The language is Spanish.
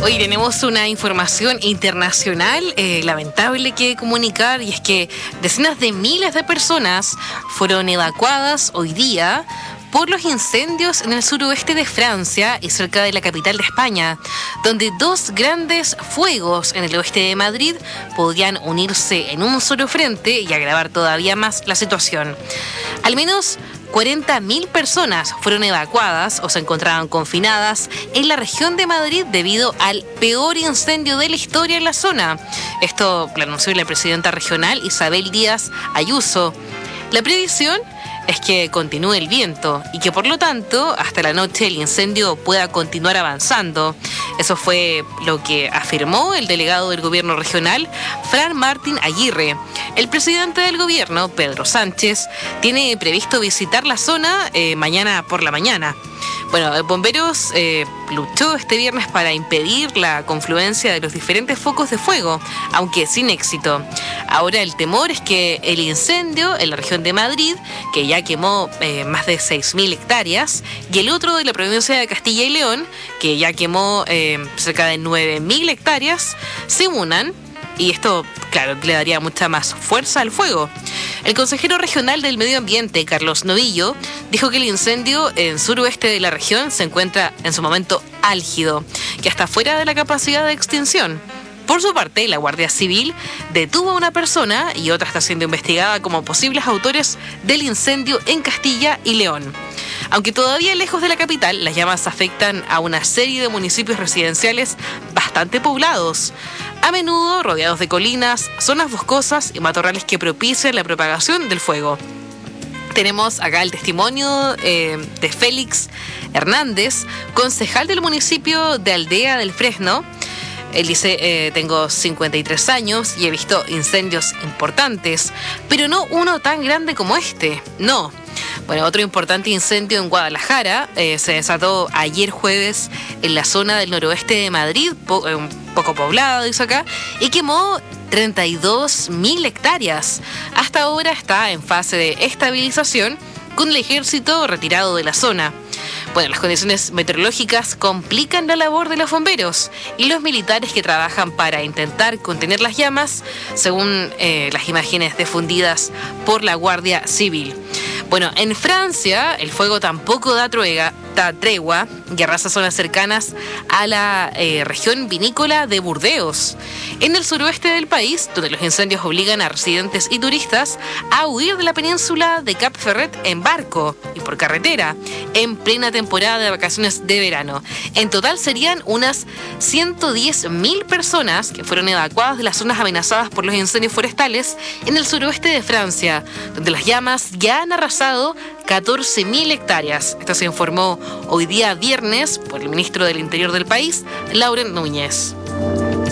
Hoy tenemos una información internacional lamentable que comunicar, y es que decenas de miles de personas fueron evacuadas hoy día por los incendios en el suroeste de Francia y cerca de la capital de España, donde dos grandes fuegos en el oeste de Madrid podían unirse en un solo frente y agravar todavía más la situación. Al menos 40.000 personas fueron evacuadas o se encontraban confinadas en la región de Madrid debido al peor incendio de la historia en la zona. Esto lo anunció la presidenta regional Isabel Díaz Ayuso. La previsión es que continúe el viento y que por lo tanto hasta la noche el incendio pueda continuar avanzando. Eso fue lo que afirmó el delegado del gobierno regional, Fran Martín Aguirre. El presidente del gobierno, Pedro Sánchez, tiene previsto visitar la zona mañana por la mañana. Bueno, Bomberos luchó este viernes para impedir la confluencia de los diferentes focos de fuego, aunque sin éxito. Ahora el temor es que el incendio en la región de Madrid, que ya quemó más de 6.000 hectáreas, y el otro de la provincia de Castilla y León, que ya quemó cerca de 9.000 hectáreas, se unan. Y esto, claro, le daría mucha más fuerza al fuego. El consejero regional del Medio Ambiente, Carlos Novillo, dijo que el incendio en suroeste de la región se encuentra en su momento álgido, que está fuera de la capacidad de extinción. Por su parte, la Guardia Civil detuvo a una persona y otra está siendo investigada como posibles autores del incendio en Castilla y León. Aunque todavía lejos de la capital, las llamas afectan a una serie de municipios residenciales bastante poblados, a menudo rodeados de colinas, zonas boscosas y matorrales que propician la propagación del fuego. Tenemos acá el testimonio de Félix Hernández, concejal del municipio de Aldea del Fresno. Él dice, tengo 53 años y he visto incendios importantes, pero no uno tan grande como este, no. Bueno, otro importante incendio en Guadalajara se desató ayer jueves en la zona del noroeste de Madrid, un poco poblado, dice acá, y quemó 32.000 hectáreas. Hasta ahora está en fase de estabilización con el ejército retirado de la zona. Bueno, las condiciones meteorológicas complican la labor de los bomberos y los militares que trabajan para intentar contener las llamas, según las imágenes difundidas por la Guardia Civil. Bueno, en Francia el fuego tampoco da tregua y arrasa zonas cercanas a la región vinícola de Burdeos. En el suroeste del país, donde los incendios obligan a residentes y turistas a huir de la península de Cap Ferret en barco y por carretera, en plena temporada de vacaciones de verano. En total serían unas 110.000 personas que fueron evacuadas de las zonas amenazadas por los incendios forestales en el suroeste de Francia, donde las llamas ya han arrasado 14.000 hectáreas. Esto se informó hoy día viernes por el ministro del Interior del país, Laurent Núñez.